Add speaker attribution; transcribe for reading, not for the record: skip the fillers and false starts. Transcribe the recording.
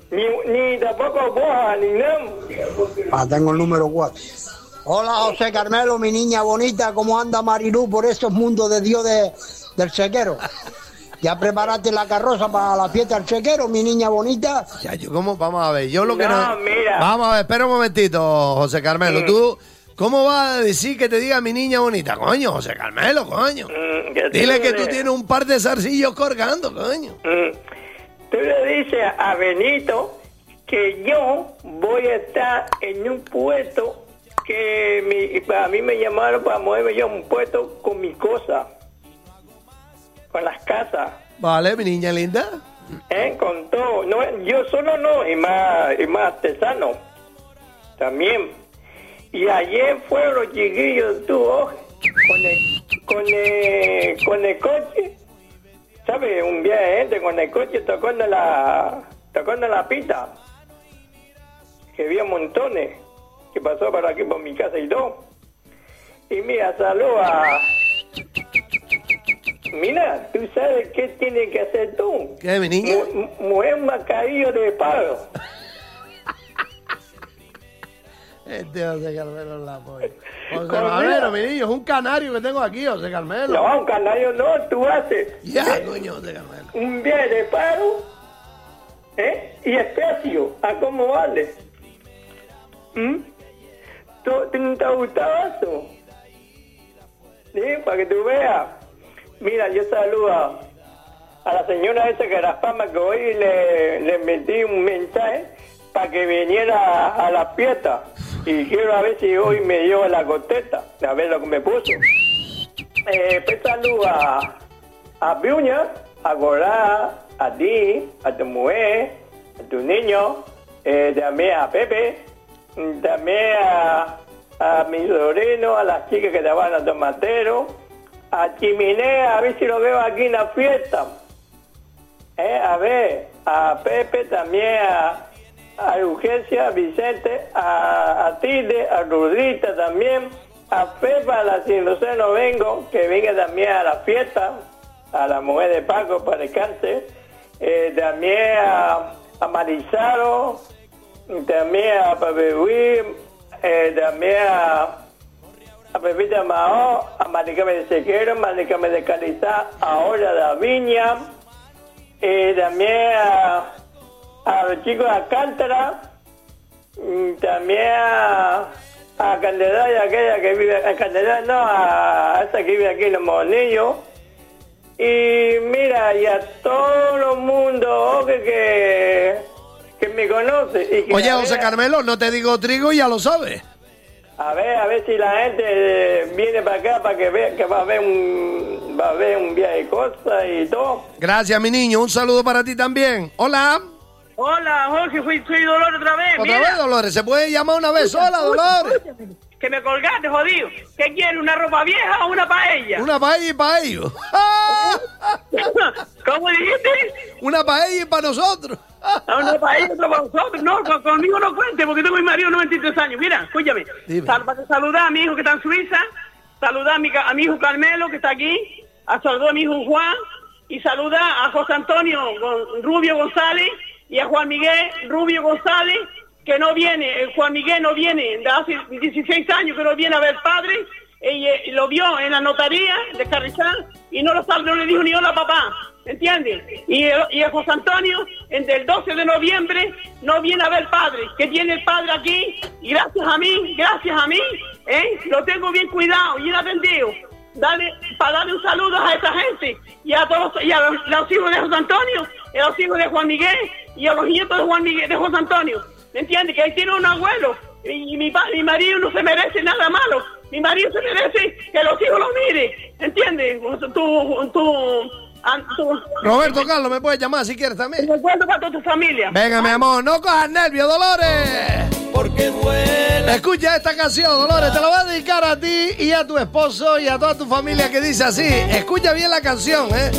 Speaker 1: Ni tampoco Boja, ni nada.
Speaker 2: Tengo el número 4. Hola, José Carmelo, mi niña bonita. ¿Cómo anda Marilú por estos mundos de Dios del sequero? ¿Ya preparaste la carroza para la fiesta del sequero, mi niña bonita?
Speaker 3: Ya, ¿cómo? Vamos a ver, yo lo que no...
Speaker 1: Mira.
Speaker 3: Vamos a ver, espera un momentito, José Carmelo. Tú, ¿cómo vas a decir que te diga mi niña bonita? Coño, José Carmelo, coño. Dile que tú tienes un par de zarcillos colgando, coño.
Speaker 1: Tú le dices a Benito que yo voy a estar en un puesto que a mí me llamaron para moverme yo a un puesto con mis cosas, con las casas.
Speaker 3: Vale, mi niña linda.
Speaker 1: Con todo. No, yo solo no, y más artesano también. Y ayer fueron los chiquillos, con el coche, ¿sabes? Un viaje de gente con el coche tocando la pita. Que había montones que pasó por aquí por mi casa y todo. Y mira, saluda. Mira, ¿tú sabes qué tienes que hacer tú?
Speaker 3: ¿Qué, mi niña?
Speaker 1: Mujer un mascarillo de palo.
Speaker 3: José Carmelo es la polla. José Carmelo, mi niño, es un canario que tengo aquí, José Carmelo.
Speaker 1: No, un canario no, tú haces.
Speaker 3: Ya, coño, José Carmelo.
Speaker 1: Un viaje de palo, y espacio, ¿a cómo vale? ¿Te ha gustado eso? Sí, para que tú veas. Mira, yo saludo a la señora esa que la fama, que hoy le metí un mensaje para que viniera a la fiesta. Y quiero a ver si hoy me lleva la contesta, a ver lo que me puso. Pues saludo a Biuña, a Gorá, a ti, a tu mujer, a tu niño, también a Pepe, también a mi sobrino, a las chicas que trabajan a Tomatero, a Chimenea, a ver si lo veo aquí en la fiesta. A ver, a Pepe, también a Urgencia, a Vicente, a Tilde, a Rudita también, a Pepa, a la Sin Luceno Vengo, que venga también a la fiesta, a la mujer de Paco para el cáncer, también a Marizaro, también a Pepe Luis, también a Pepita Mao, a Maricame de Sequero, Maricame de Calizá, a Olla de Viña, también a los chicos de Alcántara, también a Candelaria, aquella que vive, a Candelaria no, a esa que vive aquí en Los Monillos. Y mira, y a todo el mundo que me conoce. Y que
Speaker 3: oye, José Carmelo, no te digo trigo, ya lo sabes.
Speaker 1: A ver si la gente viene para acá para que vea que va a haber un viaje de cosas y todo.
Speaker 3: Gracias, mi niño. Un saludo para ti también. Hola.
Speaker 4: Hola, Jorge, soy Dolores otra vez.
Speaker 3: ¿Otra vez, Dolores? ¿Se puede llamar una vez? Hola, Dolores.
Speaker 4: Que me colgaste, jodido. ¿Qué quieres, una ropa vieja o una paella?
Speaker 3: Una paella y para ellos.
Speaker 4: ¿Cómo dijiste?
Speaker 3: Una paella y para nosotros.
Speaker 4: Una paella para nosotros. No, conmigo no cuente, porque tengo mi marido 93 años. Mira, escúchame. Para saludar a mi hijo que está en Suiza, saludar a mi hijo Carmelo, que está aquí, saludar a mi hijo Juan, y saludar a José Antonio Rubio González y a Juan Miguel Rubio González, que no viene. Juan Miguel no viene, de hace 16 años que no viene a ver padre, y lo vio en la notaría de Carrizal y no le dijo ni hola papá, ¿entiendes? Y a José Antonio, el 12 de noviembre, no viene a ver padre, que tiene el padre aquí, y gracias a mí, lo tengo bien cuidado, bien atendido. Para darle un saludo a esta gente, y a todos, y a los hijos de José Antonio, y a los hijos de Juan Miguel, y a los nietos de Juan Miguel, de José Antonio. ¿Me entiendes? Que ahí tiene un abuelo, y mi marido no se merece nada malo. Mi marido se merece que los hijos lo miren, ¿entiendes?
Speaker 3: Roberto Carlos, me puedes llamar si quieres también.
Speaker 4: Un recuerdo para toda tu familia.
Speaker 3: Venga, mi amor, no cojas nervios, Dolores.
Speaker 5: Porque duele.
Speaker 3: Escucha esta canción, Dolores, te la voy a dedicar a ti y a tu esposo y a toda tu familia, que dice así. Escucha bien la canción,